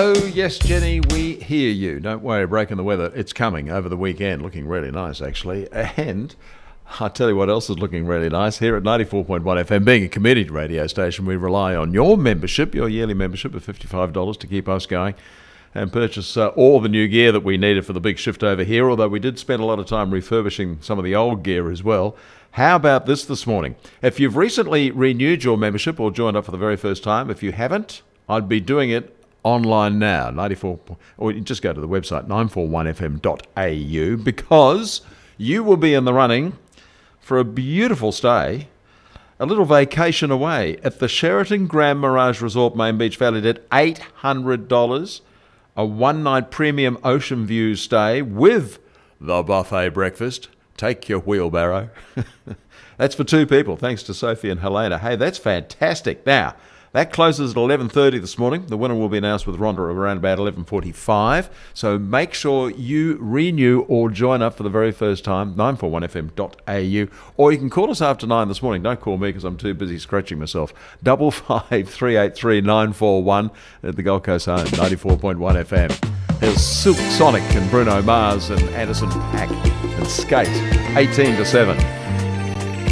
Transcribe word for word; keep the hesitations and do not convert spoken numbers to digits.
Oh, yes, Jenny, we hear you. Don't worry, breaking the weather. It's coming over the weekend, looking really nice, actually. And I'll tell you what else is looking really nice. Here at ninety-four point one F M, being a community radio station, we rely on your membership, your yearly membership of fifty-five dollars to keep us going and purchase uh, all the new gear that we needed for the big shift over here, although we did spend a lot of time refurbishing some of the old gear as well. How about this this morning? If you've recently renewed your membership or joined up for the very first time, if you haven't, I'd be doing it online now, ninety-four, or you just go to the website, nine four one f m dot a u, because you will be in the running for a beautiful stay, a little vacation away at the Sheraton Grand Mirage Resort, Main Beach, valued at eight hundred dollars, a one-night premium ocean view stay with the buffet breakfast. Take your wheelbarrow. That's for two people, thanks to Sophie and Helena. Hey, that's fantastic. Now, that closes at eleven thirty this morning. The winner will be announced with Rhonda around about eleven forty-five. So make sure you renew or join up for the very first time, nine four one f m dot a u. Or you can call us after nine this morning. Don't call me because I'm too busy scratching myself. Double five three eight three nine four one at the Gold Coast home, ninety-four point one F M. There's Silk Sonic and Bruno Mars and Anderson .Paak and Skate, eighteen to seven.